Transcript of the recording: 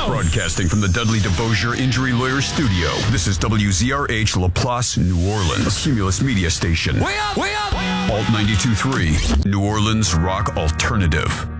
Broadcasting from the Dudley DeBosier Injury Lawyer Studio, this is WZRH LaPlace, New Orleans, a Cumulus media station. Way up! Way up! Alt 92.3, New Orleans Rock Alternative.